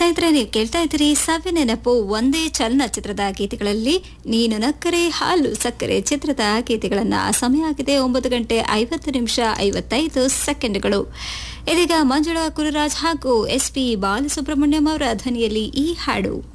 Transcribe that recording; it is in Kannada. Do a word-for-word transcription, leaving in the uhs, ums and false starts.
ಸ್ನೇಹಿತರೆ, ನೀವು ಕೇಳ್ತಾ ಇದ್ದೀರಿ ಸವಿ ನೆನಪು ಒಂದೇ ಚಲನಚಿತ್ರದ ಗೀತೆಗಳಲ್ಲಿ ನೀನು ನಕ್ಕರೆ ಹಾಲು ಸಕ್ಕರೆ ಚಿತ್ರದ ಗೀತೆಗಳನ್ನ. ಸಮಯ ಆಗಿದೆ ಒಂಬತ್ತು ಗಂಟೆ ಐವತ್ತು ನಿಮಿಷ ಐವತ್ತೈದು ಸೆಕೆಂಡ್ಗಳು. ಇದೀಗ ಮಂಜುಳಾ ಗುರುರಾಜ್ ಹಾಗೂ ಎಸ್ ಪಿ ಬಾಲಸುಬ್ರಹ್ಮಣ್ಯಂ ಅವರ ಧ್ವನಿಯಲ್ಲಿ ಈ ಹಾಡು.